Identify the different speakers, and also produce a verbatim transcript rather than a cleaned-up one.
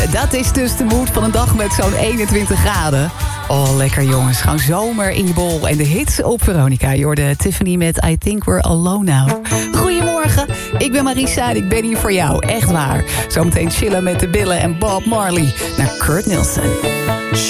Speaker 1: Dat is dus de moed van een dag met zo'n eenentwintig graden. Oh, lekker jongens. Gewoon zomer in je bol. En de hits op Veronica. Je hoorde Tiffany met I Think We're Alone Now. Goedemorgen, ik ben Marisa en ik ben hier voor jou. Echt waar. Zometeen chillen met de Billen en Bob Marley. Naar Kurt Nielsen.